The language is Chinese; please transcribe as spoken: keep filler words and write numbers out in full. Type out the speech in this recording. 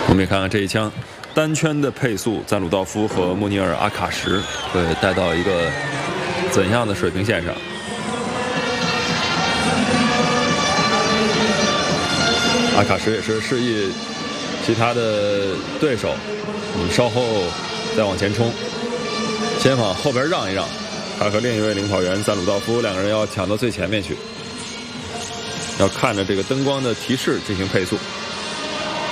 我们也看看这一枪单圈的配速，赞鲁道夫和穆尼尔阿卡什会带到一个怎样的水平线上？阿卡什也是示意其他的对手，你们稍后再往前冲，先往后边让一让。他和另一位领跑员赞鲁道夫两个人要抢到最前面去，要看着这个灯光的提示进行配速。